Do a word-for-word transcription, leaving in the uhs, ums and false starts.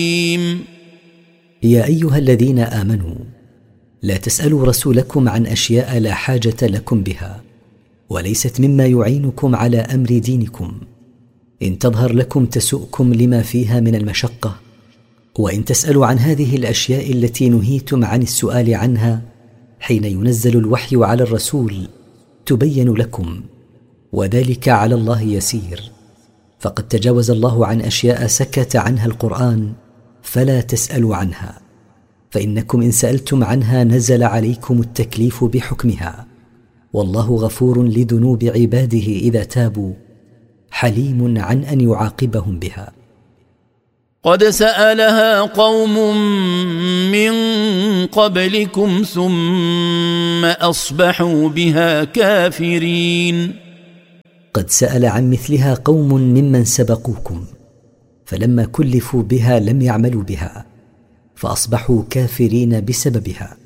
يا أيها الذين آمنوا لا تسألوا رسولكم عن أشياء لا حاجة لكم بها وليست مما يعينكم على أمر دينكم، إن تظهر لكم تسؤكم لما فيها من المشقة، وإن تسألوا عن هذه الأشياء التي نهيتم عن السؤال عنها حين ينزل الوحي على الرسول تبين لكم، وذلك على الله يسير. فقد تجاوز الله عن أشياء سكت عنها القرآن فلا تسألوا عنها، فإنكم إن سألتم عنها نزل عليكم التكليف بحكمها، والله غفور لذنوب عباده إذا تابوا، حليم عن أن يعاقبهم بها. قد سألها قوم من قبلكم ثم أصبحوا بها كافرين. قد سأل عن مثلها قوم ممن سبقوكم، فلما كلفوا بها لم يعملوا بها فأصبحوا كافرين بسببها.